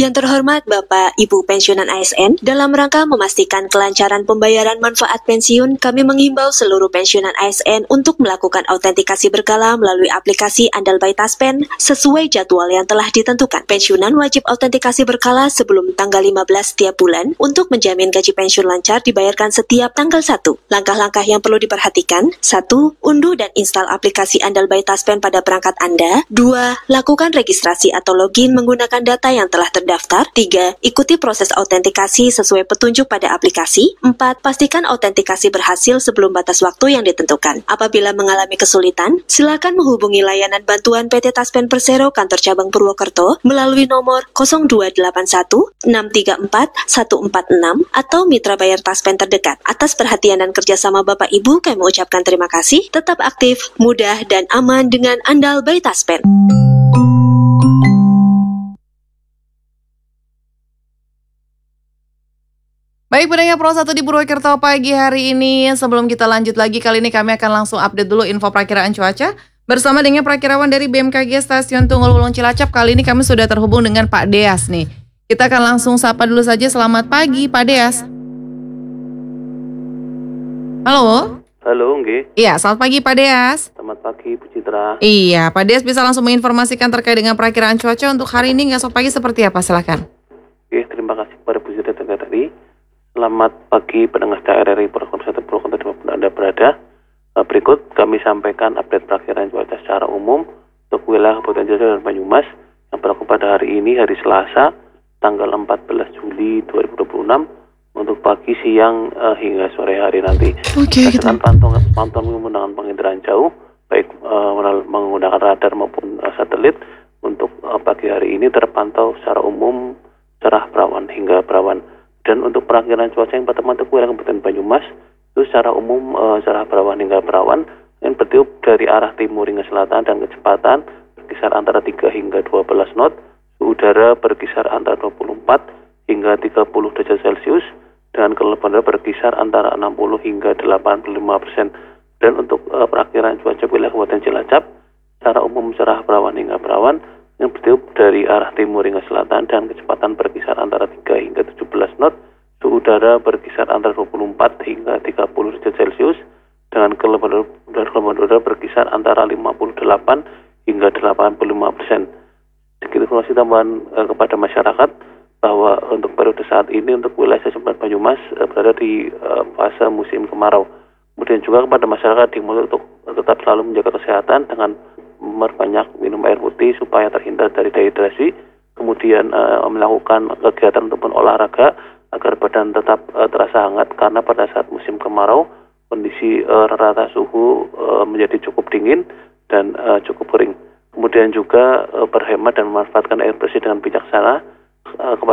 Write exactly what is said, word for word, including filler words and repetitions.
Yang terhormat Bapak Ibu pensiunan A S N, dalam rangka memastikan kelancaran pembayaran manfaat pensiun, kami menghimbau seluruh pensiunan A S N untuk melakukan autentikasi berkala melalui aplikasi Andal by Taspen sesuai jadwal yang telah ditentukan. Pensiunan wajib autentikasi berkala sebelum tanggal lima belas setiap bulan untuk menjamin gaji pensiun lancar dibayarkan setiap tanggal satu. Langkah-langkah yang perlu diperhatikan: satu. Unduh dan install aplikasi Andal by Taspen pada perangkat Anda. Dua. Lakukan registrasi atau login menggunakan data yang telah terdaftar. Tiga. Ikuti proses autentikasi sesuai petunjuk pada aplikasi. Empat. Pastikan autentikasi berhasil sebelum batas waktu yang ditentukan. Apabila mengalami kesulitan, silakan menghubungi layanan bantuan P T Taspen Persero Kantor Cabang Purwokerto melalui nomor nol dua delapan satu enam tiga empat satu empat enam atau mitra bayar Taspen terdekat. Atas perhatian dan kerjasama Bapak Ibu, kami mengucapkan terima kasih. Tetap aktif, mudah, dan aman dengan Andal by Taspen. Baik, pendengar Pro satu di Purwokerto pagi hari ini. Sebelum kita lanjut lagi, kali ini kami akan langsung update dulu info perakiraan cuaca bersama dengan perakirawan dari B M K G Stasiun Tunggul Wulung Cilacap. Kali ini kami sudah terhubung dengan Pak Deas nih. Kita akan langsung sapa dulu saja. Selamat pagi Pak Deas. Halo. Halo, nggih. Iya, selamat pagi Pak Deas. Selamat pagi Bu Citra. Iya, Pak Deas bisa langsung menginformasikan terkait dengan perakiraan cuaca untuk hari ini esok pagi seperti apa? Silakan. Oke, terima kasih kepada Bu Citra dan tadi. Selamat pagi pendengar R R I Purwokerto satu Purwokerto dimanapun Anda berada. Berikut kami sampaikan update perakiraan cuaca secara umum untuk wilayah Kabupaten Cilacap dan Banyumas yang berlaku pada hari ini, hari Selasa, tanggal empat belas Juli dua ribu dua puluh enam untuk pagi, siang uh, hingga sore hari nanti. Oke, okay, berdasarkan pantauan pantauan menggunakan penginderaan jauh, baik uh, menggunakan radar maupun uh, satelit, untuk uh, pagi hari ini terpantau secara umum cerah berawan hingga berawan. Dan untuk perakiraan cuaca yang pertama untuk wilayah Kabupaten Banyumas itu secara umum uh, cerah berawan hingga berawan yang bertiup dari arah timur hingga selatan dan kecepatan berkisar antara tiga hingga dua belas knot. Suhu udara berkisar antara dua puluh empat hingga tiga puluh derajat Celcius dengan kelembapan udara berkisar antara enam puluh hingga delapan puluh lima persen. Dan untuk uh, perakiraan cuaca wilayah Kabupaten Cilacap secara umum cerah berawan hingga berawan yang bertiup dari arah timur hingga selatan dan kecepatan berkisar antara tiga hingga tujuh belas knot. Suhu udara berkisar antara dua puluh empat hingga tiga puluh derajat Celcius dengan kelembapan udara, udara berkisar antara lima puluh delapan hingga delapan puluh lima persen. Sedikit informasi tambahan eh, kepada masyarakat bahwa untuk periode saat ini untuk wilayah Stasiun Banyumas eh, berada di eh, fase musim kemarau. Kemudian juga kepada masyarakat diimbau untuk tetap selalu menjaga kesehatan dengan memperbanyak minum air putih supaya terhindar dari dehidrasi, kemudian uh, melakukan kegiatan ataupun olahraga agar badan tetap uh, terasa hangat, karena pada saat musim kemarau kondisi uh, rata suhu uh, menjadi cukup dingin dan uh, cukup kering. Kemudian juga uh, berhemat dan memanfaatkan air bersih dengan bijaksana